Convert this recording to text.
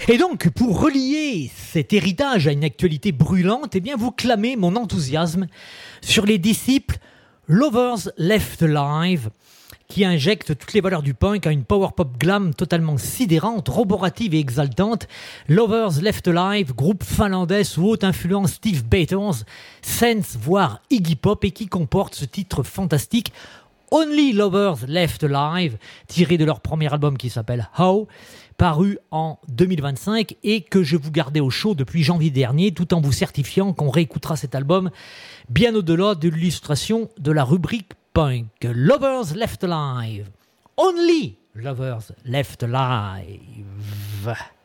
Et donc, pour relier cet héritage à une actualité brûlante, eh bien, vous clamez mon enthousiasme sur les disciples Lovers Left Alive, qui injectent toutes les valeurs du punk à une power pop glam totalement sidérante, roborative et exaltante. Lovers Left Alive, groupe finlandais sous haute influence Steve Bators, Sense voire Iggy Pop, et qui comporte ce titre fantastique Only Lovers Left Alive, tiré de leur premier album qui s'appelle How, paru en 2025 et que je vous gardais au chaud depuis janvier dernier, tout en vous certifiant qu'on réécoutera cet album bien au-delà de l'illustration de la rubrique punk. Lovers Left Alive. Only Lovers Left Alive.